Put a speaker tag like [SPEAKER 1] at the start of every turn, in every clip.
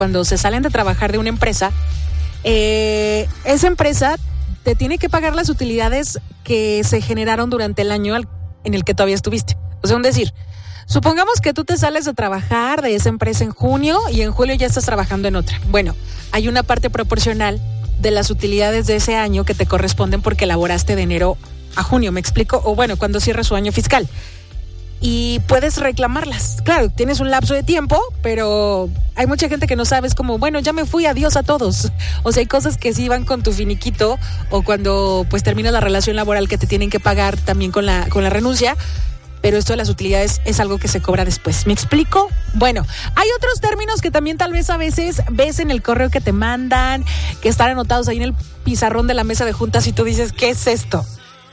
[SPEAKER 1] cuando se salen de trabajar de una empresa, esa empresa te tiene que pagar las utilidades que se generaron durante el año en el que todavía estuviste. O sea, un decir, supongamos que tú te sales de trabajar de esa empresa en junio y en julio ya estás trabajando en otra. Bueno, hay una parte proporcional de las utilidades de ese año que te corresponden porque laboraste de enero a junio, ¿me explico? O bueno, cuando cierra su año fiscal. Y puedes reclamarlas. Claro, tienes un lapso de tiempo, pero hay mucha gente que no sabe, es como, bueno, ya me fui, adiós a todos. O sea, hay cosas que sí van con tu finiquito o cuando pues termina la relación laboral que te tienen que pagar también con la renuncia. Pero esto de las utilidades es algo que se cobra después. ¿Me explico? Bueno, hay otros términos que también tal vez a veces ves en el correo que te mandan, que están anotados ahí en el pizarrón de la mesa de juntas y tú dices, ¿qué es esto?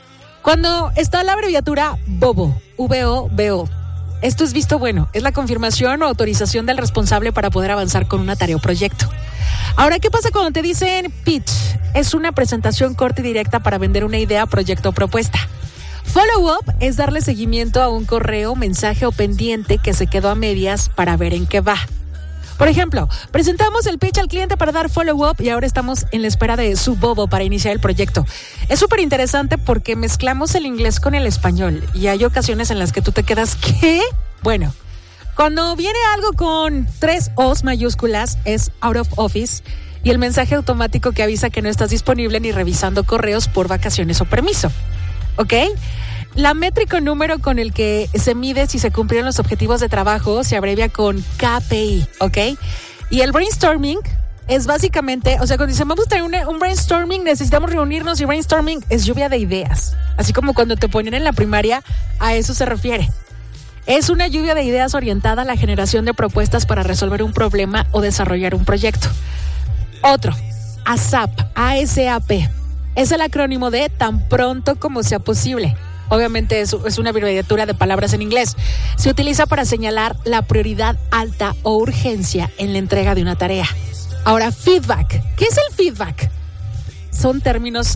[SPEAKER 1] Cuando está la abreviatura VOBO, V-O-B-O, esto es visto bueno, es la confirmación o autorización del responsable para poder avanzar con una tarea o proyecto. Ahora, ¿qué pasa cuando te dicen pitch? Es una presentación corta y directa para vender una idea, proyecto o propuesta. Follow-up es darle seguimiento a un correo, mensaje o pendiente que se quedó a medias para ver en qué va. Por ejemplo, presentamos el pitch al cliente para dar follow-up y ahora estamos en la espera de su bobo para iniciar el proyecto. Es súper interesante porque mezclamos el inglés con el español y hay ocasiones en las que tú te quedas, ¿qué? Bueno, cuando viene algo con 3 O's mayúsculas es out of office y el mensaje automático que avisa que no estás disponible ni revisando correos por vacaciones o permiso. ¿Ok? La métrica o número con el que se mide si se cumplieron los objetivos de trabajo se abrevia con KPI, ¿ok? Y el brainstorming es básicamente, o sea, cuando dicen vamos a tener un brainstorming, necesitamos reunirnos y brainstorming es lluvia de ideas. Así como cuando te ponían en la primaria, a eso se refiere. Es una lluvia de ideas orientada a la generación de propuestas para resolver un problema o desarrollar un proyecto. Otro, ASAP, A-S-A-P. Es el acrónimo de tan pronto como sea posible. Obviamente es una abreviatura de palabras en inglés. Se utiliza para señalar la prioridad alta o urgencia en la entrega de una tarea. Ahora, feedback. ¿Qué es el feedback? Son términos,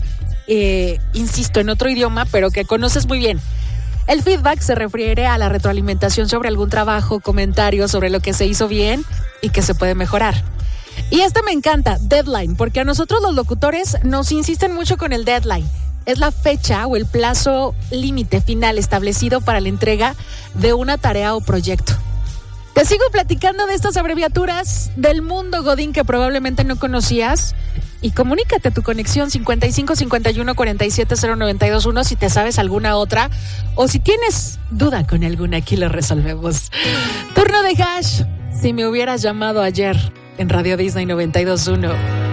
[SPEAKER 1] insisto, en otro idioma, pero que conoces muy bien. El feedback se refiere a la retroalimentación sobre algún trabajo, comentarios sobre lo que se hizo bien y que se puede mejorar. Y me encanta, deadline, porque a nosotros los locutores nos insisten mucho con el deadline. Es la fecha o el plazo límite final establecido para la entrega de una tarea o proyecto. Te sigo platicando de estas abreviaturas del mundo godín que probablemente no conocías y comunícate a tu conexión 55 51 47 0921 si te sabes alguna otra o si tienes duda con alguna, aquí lo resolvemos. Turno de Hash. Si me hubieras llamado ayer en Radio Disney 92.1.